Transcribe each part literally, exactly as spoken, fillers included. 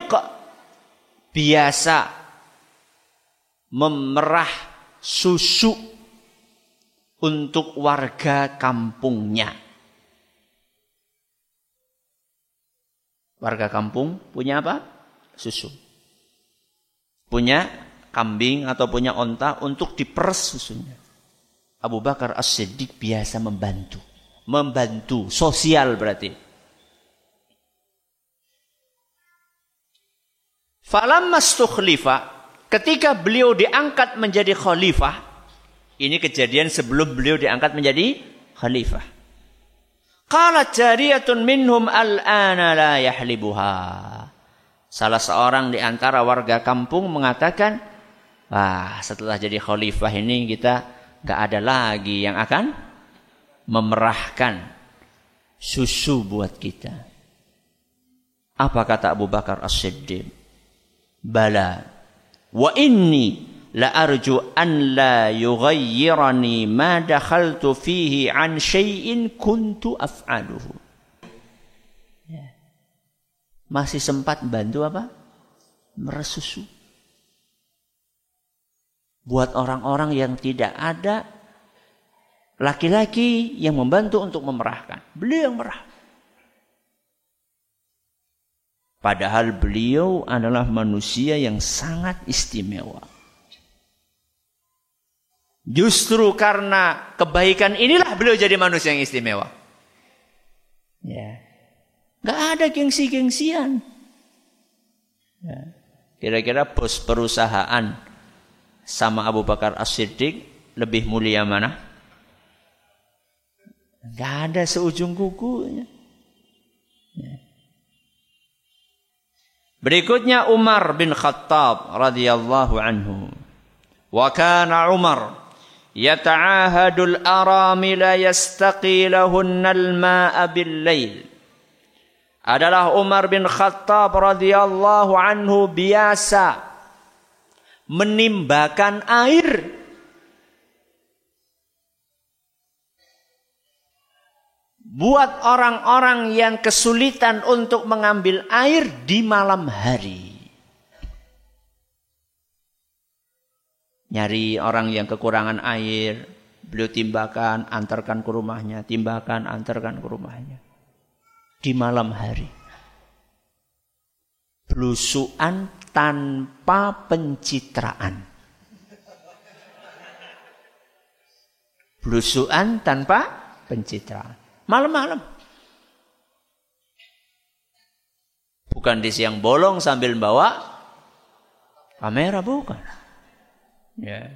As-Siddiq biasa memerah susu untuk warga kampungnya. Warga kampung punya apa? Susu. Punya kambing atau punya onta untuk diperes susunya. Abu Bakar As-Siddiq biasa membantu. Membantu, sosial berarti. Falamma stukhlifa, ketika beliau diangkat menjadi khalifah, ini kejadian sebelum beliau diangkat menjadi khalifah. Qalat jariyatun minhum al-ana la yahlibuha. Salah seorang di antara warga kampung mengatakan, wah, setelah jadi khalifah ini kita enggak ada lagi yang akan memerahkan susu buat kita. Apa kata Abu Bakar As-Siddiq? Bala wa inni la arju an la yughayyirani ma dakhaltu fihi an syai'in kuntu af'aluhu. Ya. Masih sempat bantu apa? Meres susu. Buat orang-orang yang tidak ada laki-laki yang membantu untuk memerahkan. Beliau yang merah. Padahal beliau adalah manusia yang sangat istimewa. Justru karena kebaikan inilah beliau jadi manusia yang istimewa. Ya. Gak ada gengsi-gengsian. Ya. Kira-kira bos perusahaan sama Abu Bakar As-Siddiq lebih mulia mana? Gak ada seujung kukunya. Ya. Berikutnya Umar bin Khattab radhiyallahu anhu. Wa kana Umar yata'ahadul aramila yastaqi lahunna al-ma'a bil-lail. Adalah Umar bin Khattab radhiyallahu anhu biasa menimbakan air buat orang-orang yang kesulitan untuk mengambil air di malam hari. Nyari orang yang kekurangan air, beliau timbakan, antarkan ke rumahnya, timbakan, antarkan ke rumahnya. Di malam hari. Belusuan tanpa pencitraan. Belusuan tanpa pencitraan. Malam-malam. Bukan di siang bolong sambil bawa kamera, bukan. Ya.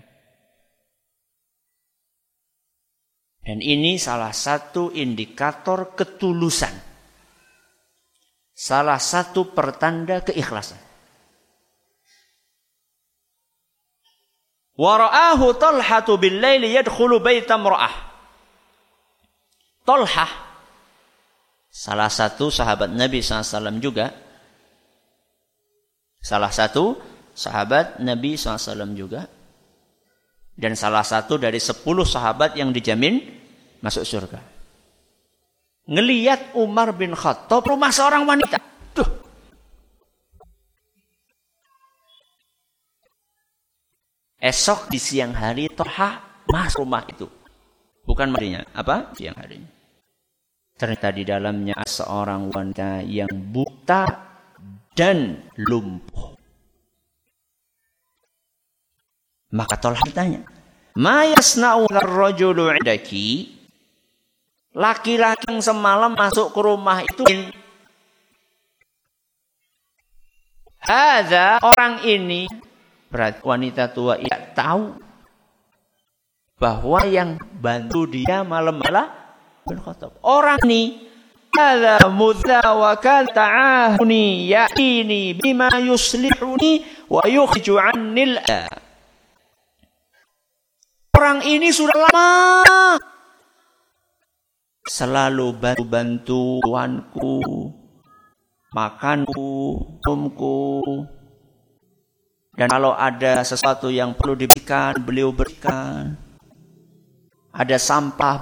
Dan ini salah satu indikator ketulusan. Salah satu pertanda keikhlasan. Wa ra'ahu Talhatu bil-laili yadkhulu baita imra'ah. Talhah, salah satu sahabat Nabi shallallahu alaihi wasallam juga. Salah satu sahabat Nabi shallallahu alaihi wasallam juga. Dan salah satu dari sepuluh sahabat yang dijamin masuk surga. Ngelihat Umar bin Khattab rumah seorang wanita. Tuh. Esok di siang hari Talhah masuk rumah itu. Bukan marinya, apa? Siang harinya. Ternyata di dalamnya seorang wanita yang buta dan lumpuh. Maka Talhah bertanya, "Ma yasna'u ar-rajulu 'indaki?" Laki-laki yang semalam masuk ke rumah itu, hadza, orang ini, berarti wanita tua ini tahu bahwa yang bantu dia malam-malam bin Khattab. Orang ini hadza mudzawakan ta'ahuni ya'ini bima yuslihuni wa yukhriju 'annil. Orang ini sudah lama selalu bantu-bantu tuanku, makanku, minumku. Dan kalau ada sesuatu yang perlu diberikan, beliau berikan. Ada sampah